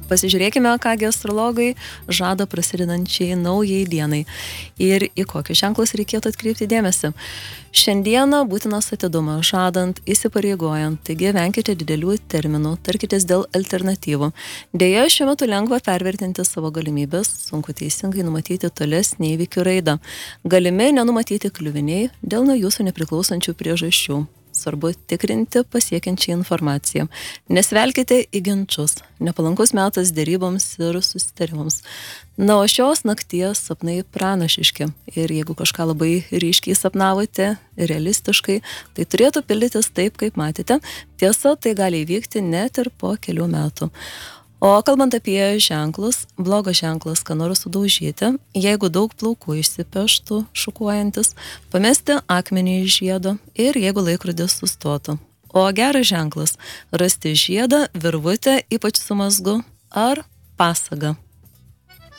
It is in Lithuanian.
Pasižiūrėkime, kągi astrologai žada prasidedančiai naujai dienai ir į kokius ženklus reikėtų atkreipti dėmesį. Šiandieną būtinas atidumas, žadant, įsipareigojant, taigi venkite didelių terminų, tarkitės dėl alternatyvų. Deja, šiuo metu lengva pervertinti savo galimybės, sunku teisingai numatyti tolesnį įvykių raidą. Galimi nenumatyti kliuviniai dėl nuo jūsų nepriklausančių priežasčių. Svarbu tikrinti pasiekiančią informaciją. Nesvelkite į ginčius. Nepalankus metas deryboms ir susitarimams. Na, o šios nakties sapnai pranašiški. Ir jeigu kažką labai ryškiai sapnavote, realistiškai, tai turėtų pildytis taip, kaip matėte. Tiesa, tai gali įvykti net ir po kelių metų. O kalbant apie ženklus, blogas ženklas, ką noriu sudaužyti, jeigu daug plaukų išsipeštų, šukuojantis, pamesti akmenį iš žiedo ir jeigu laikrodis sustotų. O geras ženklas, rasti žiedą, virvutę, ypač su mazgu ar pasagą.